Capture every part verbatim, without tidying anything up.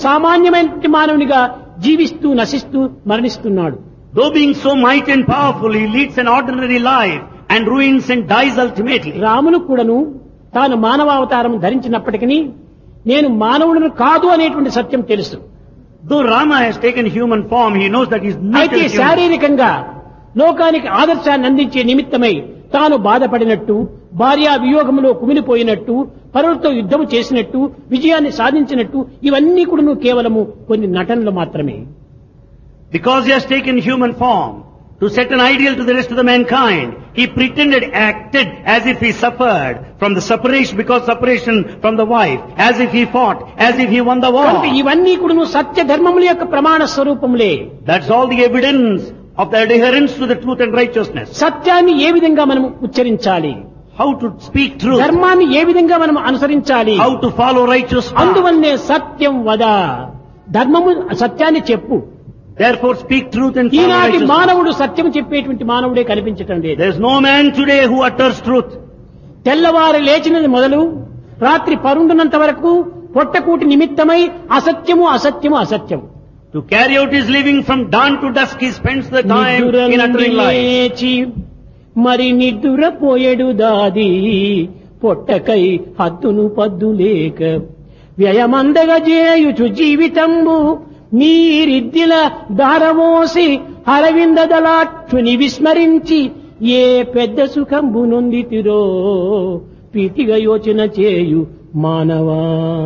సామాన్యమైనటువంటి మానవునిగా జీవిస్తూ నశిస్తూ మరణిస్తున్నాడు. Though being so mighty and powerful, he leads an ordinary life and ruins and dies ultimately. రామును కూడాను తాను మానవావతారం ధరించినప్పటికీ నేను మానవుడిని కాదు అనేటువంటి సత్యం తెలుసు. Though Rama has taken human form, he knows that he is not అయితే a human. శారీరకంగా లోకానికి ఆదర్శాన్ని అందించే నిమిత్తమై తాను బాధపడినట్టు, భార్యా వియోగంలో కుమిలిపోయినట్టు, పరులతో యుద్ధం చేసినట్టు, విజయాన్ని సాధించినట్టు ఇవన్నీ కూడా కేవలము కొన్ని నటనలు మాత్రమే. Because he has taken human form to set an ideal to the rest of the mankind, he pretended, acted as if he suffered from the separation, because separation from the wife, as if he fought, as if he won the war. కనుక ఇవన్నీ కూడా సత్య ధర్మముల యొక్క ప్రమాణ స్వరూపములే. That's all the evidence of the adherence to the truth and righteousness. సత్యాన్ని ఏ విధంగా మనం ఉచ్చరించాలి, How to speak truth, ధర్మాన్ని ఏ విధంగా మనం అనుసరించాలి, how to follow righteous path. అందువల్లనే సత్యం వద, ధర్మము సత్యాన్ని చెప్పు. Therefore speak truth and follow ఈనాటి righteous path. మానవుడు సత్యం చెప్పేటువంటి మానవుడే కనిపించటం లేదు. There is no man today who utters truth. తెల్లవారు లేచినది మొదలు రాత్రి పరుండునంత వరకు పొట్టకూటి నిమిత్తమై అసత్యము అసత్యము అసత్యము. To carry out his living from dawn to dusk, he spends the time in uttering lies. లేచి మరి నిద్దురపోయేడు దాది పొట్టకై హద్దును పద్దు లేక వ్యయమందగా చేయుచు జీవితంబు మీరిద్దిల దారమోసి అరవిందదలాక్షుని విస్మరించి ఏ పెద్ద సుఖంబు నొందితిరో పీతిగా యోచన చేయు మానవా.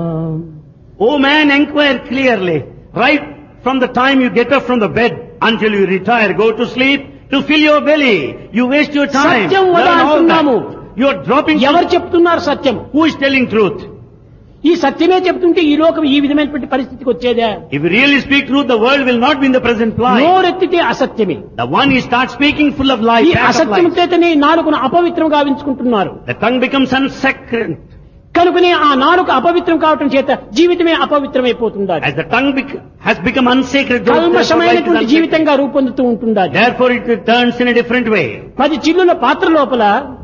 O man, inquire clearly, right from the time you get up from the bed until you retire, go to sleep, to fill your belly. You waste your time. సత్యం వద Learn all అంటున్నాము. that. You are dropping ఎవరు truth. చెప్తున్నారు సత్యం? Who is telling truth? ఈ సత్యమే చెప్తుంటే ఈ లోకం ఈ విధమైనటువంటి పరిస్థితికి వచ్చేదా? If you really speak truth, the world will not be in the present plight. నోరెత్తితే అసత్యమే. The one he starts speaking full of lies, ఈ pack of అసత్యం lies. చేతనే నాలుకను అపవిత్రం గావించుకుంటున్నారు. The tongue becomes unsacred. కనుకనే ఆ నాలుక అపవిత్రం కావటం చేత జీవితమే అపవిత్రమైపోతుండాలి. As the tongue bec- has become unsacred, therefore life is కల్మషమైనటువంటి unsacred. జీవితంగా రూపొందుతూ ఉంటుండాలి. Therefore it turns in a different way. పది చిల్లుల పాత్ర లోపల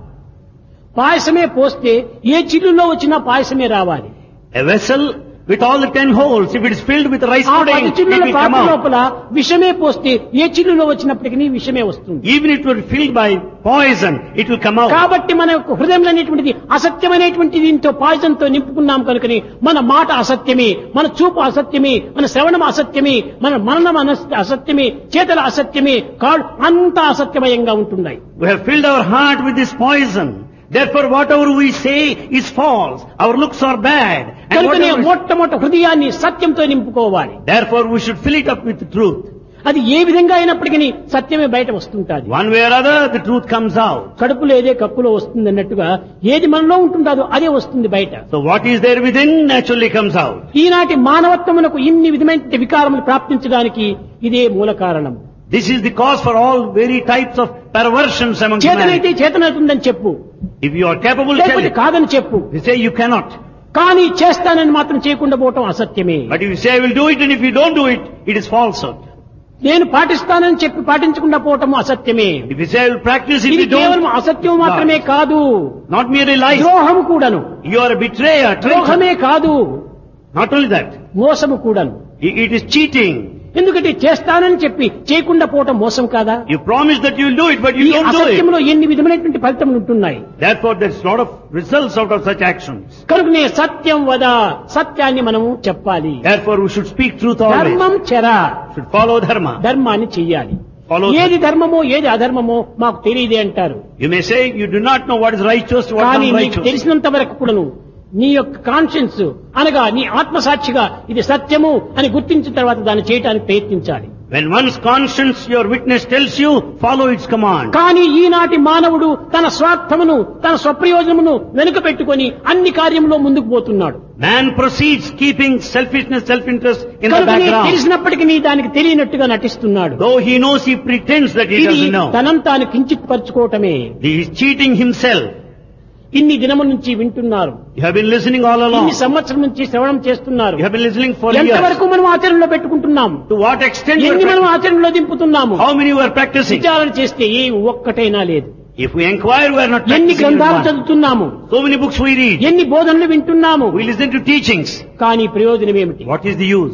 పాయసమే పోస్తే ఏ చిల్లులో వచ్చినా పాయసమే రావాలి. A vessel with all the ten holes, if it is filled with rice ఆ pudding, పది it చిల్లుల will come పాత్ర out. లోపల విషమే పోస్తే ఏ చిల్లులో వచ్చినప్పటికీ విషమే వస్తుంది. Even if it were filled by poison, it will come out. కాబట్టి మన యొక్క హృదయంలో అనేటువంటిది అసత్యమైనటువంటి దీంతో పాయసంతో నింపుకున్నాం కనుకని మన మాట అసత్యమే, మన చూపు అసత్యమే, మన శ్రవణం అసత్యమే, మన మననం అనస్- అసత్యమే, చేతల అసత్యమే, కాళ్ళు అంతా అసత్యమయంగా ఉంటున్నాయి. We have filled our heart with this poison. Therefore whatever we say is false. Our looks are bad. And కనుకనే whatever we- మొట్టమొదటి హృదయాన్ని సత్యంతో నింపుకోవాలి. Therefore we should fill it up with the truth. అది ఏ విధంగా అయినప్పటికీ సత్యమే బయట వస్తుంటాది. One way or other, the truth comes out. కడుపులో ఏదే కప్పులో వస్తుంది అన్నట్టుగా ఏది మనలో ఉంటుందో అదే వస్తుంది బయట. So what is there within naturally comes out. ఈనాటి మానవత్వమునకు ఇన్ని విధమైన వికారములు ప్రాప్తించడానికి ఇదే మూల కారణం. This is the cause for all very types of perversions among చేతనైతే humanity. చేతనవుతుందని చెప్పు, If you are capable, tell లేకపోతే it. కాదని చెప్పు. You say you cannot. కానీ చేస్తానని మాత్రం చేయకుండా పోవటం అసత్యమే. But if you say I will do it, and if you don't do it, it is falsehood. నేను పాటిస్తానని చెప్పి పాటించకుండా పోవటం అసత్యమే. If you say I will practice, if ఇది you don't, కేవలం అసత్యం మాత్రమే no. కాదు, Not merely lies. ద్రోహము కూడాను. You are a betrayer, traitor. ద్రోహమే కాదు, Not only that, మోసము కూడాను. i- it is cheating. ఎందుకంటే చేస్తానని చెప్పి చేయకుండా పోవటం మోసం కాదా? You promise that you will do it, but ఈ you don't do it. అసత్యంలో ఎన్ని విధమైనటువంటి ఫలితములు ఉంటున్నాయి. Therefore, there is a lot of results out of such actions. కనుకనే సత్యం వద, సత్యాన్ని మనము చెప్పాలి. Therefore, we should speak truth always. ధర్మం చెర, Should follow dharma. ధర్మాన్ని చెయ్యాలి. Follow ఏది ధర్మమో ఏది అధర్మమో మాకు తెలియదే అంటారు. You may say you do not know what is righteous, what కానీ is నీకు unrighteous. తెలిసినంత వరకు కూడాను నీ యొక్క కాన్షియన్స్ అనగా నీ ఆత్మసాక్షిగా ఇది సత్యము అని గుర్తించిన తర్వాత దాన్ని చేయడానికి ప్రయత్నించాలి. When one's conscience, your witness tells you, follow its command. కానీ ఈనాటి మానవుడు తన స్వార్థమును తన స్వప్రయోజనమును వెనుక పెట్టుకొని అన్ని కార్యంలో ముందుకు పోతున్నాడు. Man proceeds keeping selfishness, self-interest in the కనుకనే background. తెలిసినప్పటికీ నీ దానికి తెలియనట్టుగా నటిస్తున్నాడు. Though he knows, he pretends that he ఇది doesn't know. తనంతా తాను కించిత్ పరుచుకోవటమే. He is cheating himself. ఇన్ని దినముల నుంచి వింటున్నారు, You have been listening all along. ఇన్ని సంవత్సరం నుంచి శ్రవణం చేస్తున్నారు. You have been listening for years. ఎంతవరకు మనం ఆచరణలో పెట్టుకుంటున్నాం, To what extent you are ఎన్ని మనం practicing? ఆచరణలో దింపుతున్నాము. How many you are practicing? విచారణ చేస్తే ఏ ఒక్కటైనా లేదు. If we inquire, we are not ఎన్ని practicing. గ్రంథాలు one. చదువుతున్నాము, So many books we read. ఎన్ని బోధనలు వింటున్నాము, We listen to teachings. కానీ ప్రయోజనం ఏమిటి? What is the use?